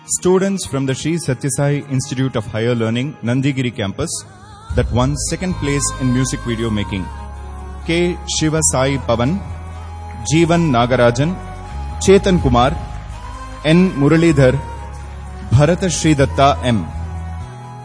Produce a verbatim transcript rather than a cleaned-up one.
Students from the Sri Sathya Sai Institute of Higher Learning, Nandigiri campus, that won second place in music video making. K. Shiva Sai Pavan, Jeevan Nagarajan, Chetan Kumar, N. Muralidhar, Bharata Sri Datta M.